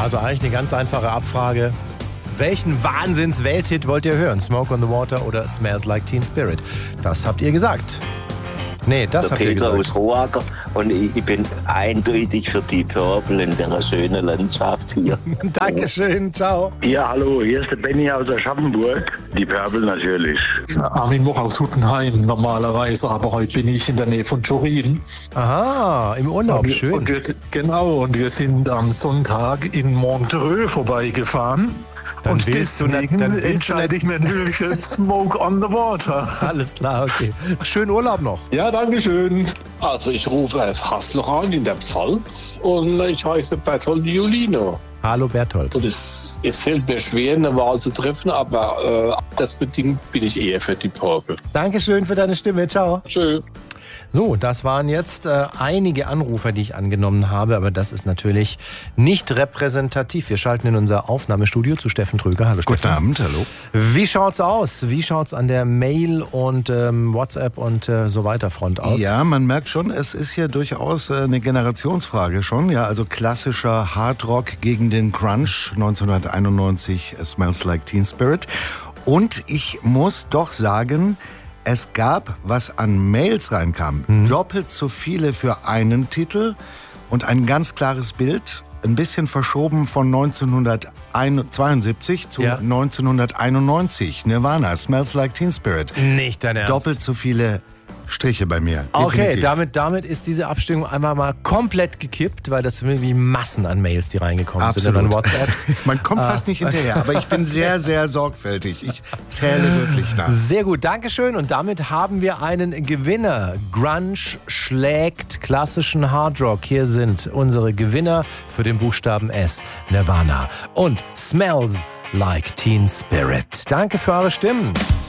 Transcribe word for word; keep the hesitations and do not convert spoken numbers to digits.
Also eigentlich eine ganz einfache Abfrage. Welchen Wahnsinns-Welthit wollt ihr hören? Smoke on the Water oder Smells Like Teen Spirit? Das habt ihr gesagt. Nee, das Der habt ihr Peter gesagt. aus Rohacker und ich, ich bin eindeutig für die Purple in der schönen Landschaft hier. Dankeschön, ciao. Ja, hallo, hier ist der Benny aus Aschaffenburg. Die Purple natürlich. Armin Moch aus Huttenheim normalerweise, aber heute bin ich in der Nähe von Turin. Aha, im Urlaub, Und wir- schön. Und wir, genau, und wir sind am Sonntag in Montreux vorbeigefahren. Dann und willst du deswegen nicht- dann willst du entscheide ich mir natürlich für Smoke on the Water. Alles klar, okay. Schönen Urlaub noch. Ja, danke schön. Also ich rufe aus Haslach an in der Pfalz und ich heiße Bertold Julino. Hallo Berthold. Und es, es fällt mir schwer, eine Wahl zu treffen, aber äh, das bedingt bin ich eher für die Purple. Dankeschön für deine Stimme, ciao. Tschö. So, das waren jetzt äh, einige Anrufer, die ich angenommen habe, aber das ist natürlich nicht repräsentativ. Wir schalten in unser Aufnahmestudio zu Steffen Tröger. Hallo Guten Steffen. Abend, hallo. Wie schaut's aus? Wie schaut's an der Mail und ähm, WhatsApp und äh, so weiter Front aus? Ja, man merkt schon, es ist hier durchaus äh, eine Generationsfrage schon. Ja, also klassischer Hardrock gegen den Crunch, neunzehnhunderteinundneunzig, Smells Like Teen Spirit. Und ich muss doch sagen, es gab, was an Mails reinkam, Mhm. doppelt so viele für einen Titel und ein ganz klares Bild, ein bisschen verschoben von neunzehnhundertzweiundsiebzig zu Ja. neunzehnhunderteinundneunzig. Nirvana, Smells Like Teen Spirit. Nicht dein Ernst. Doppelt so viele Striche bei mir. Okay, definitiv. damit, damit ist diese Abstimmung einmal mal komplett gekippt, weil das sind irgendwie Massen an Mails, die reingekommen sind und an WhatsApps. Man kommt Ah. fast nicht hinterher, aber ich bin sehr, sehr sorgfältig. Ich zähle wirklich nach. Sehr gut, Dankeschön. Und damit haben wir einen Gewinner. Grunge schlägt klassischen Hardrock. Hier sind unsere Gewinner für den Buchstaben S. Nirvana und Smells Like Teen Spirit. Danke für eure Stimmen.